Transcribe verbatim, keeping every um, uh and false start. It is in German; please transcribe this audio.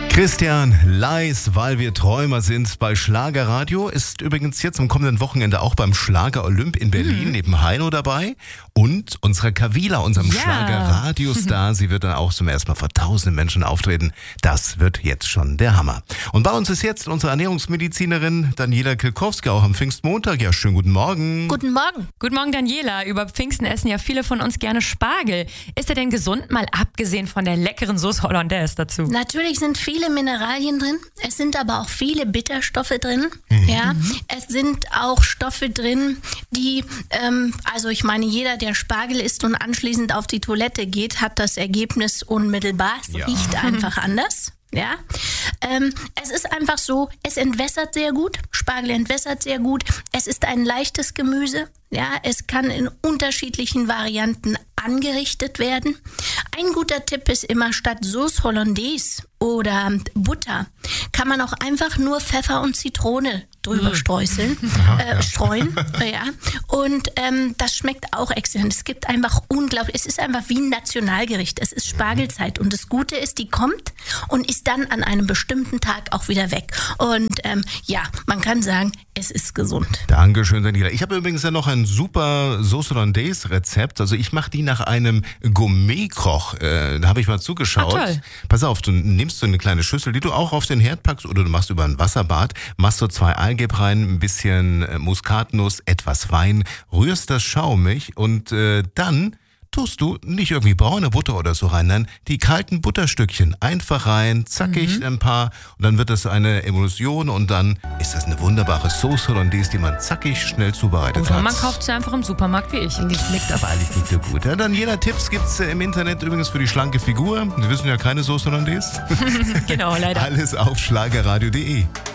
Christian Leis, weil wir Träumer sind bei Schlagerradio, ist übrigens jetzt am kommenden Wochenende auch beim Schlager Olymp in Berlin mhm. neben Heino dabei. Und unsere Kavila, unserem ja. Schlager-Radiostar, sie wird dann auch zum ersten Mal vor tausenden Menschen auftreten. Das wird jetzt schon der Hammer. Und bei uns ist jetzt unsere Ernährungsmedizinerin Daniela Kilkowski, auch am Pfingstmontag. Ja, schönen guten Morgen. Guten Morgen. Guten Morgen, Daniela. Über Pfingsten essen ja viele von uns gerne Spargel. Ist er denn gesund, mal abgesehen von der leckeren Sauce Hollandaise dazu? Natürlich sind viele Mineralien drin. Es sind aber auch viele Bitterstoffe drin. Mhm. Ja, es sind auch Stoffe drin, die, ähm, also ich meine, jeder, der Spargel isst und anschließend auf die Toilette geht, hat das Ergebnis unmittelbar. Es ja. riecht einfach anders. Ja, ähm, es ist einfach so, es entwässert sehr gut, Spargel entwässert sehr gut, es ist ein leichtes Gemüse, ja, es kann in unterschiedlichen Varianten angerichtet werden. Ein guter Tipp ist immer, statt Sauce Hollandaise oder Butter kann man auch einfach nur Pfeffer und Zitrone drüber streuseln, äh, streuen, ja, und ähm, das schmeckt auch exzellent. Es gibt einfach unglaublich, es ist einfach wie ein Nationalgericht, es ist Spargelzeit und das Gute ist, die kommt und ist dann an einem bestimmten Tag auch wieder weg und ähm, ja, man kann sagen, es ist gesund. Dankeschön, Daniela. Ich habe übrigens ja noch ein super Sauce Hollandaise Rezept, also ich mache die nach einem Gourmet-Koch, äh, da habe ich mal zugeschaut. Ah, toll. Pass auf, du nimmst so eine kleine Schüssel, die du auch auf den Herd packst oder du machst über ein Wasserbad, machst so zwei Eigelb rein, ein bisschen Muskatnuss, etwas Wein, rührst das schaumig und äh, dann tust du nicht irgendwie braune Butter oder so rein, nein, die kalten Butterstückchen einfach rein, zackig mhm. ein paar und dann wird das eine Emulsion und dann ist das eine wunderbare Sauce Hollandaise, die man zackig schnell zubereitet Oder hat. man kauft sie einfach im Supermarkt wie ich. Die schmeckt aber eigentlich nicht so gut. Ja, dann jeder Tipps gibt's im Internet übrigens für die schlanke Figur. Wir wissen ja keine Sauce Hollandaise. Genau, leider. Alles auf schlagerradio punkt de.